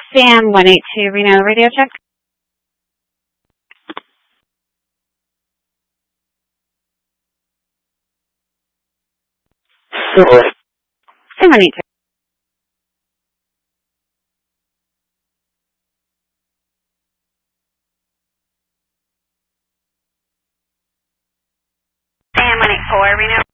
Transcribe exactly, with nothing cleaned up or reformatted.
Sam one eight two Reno radio check. Sam one eight two. Sam one eight four Reno.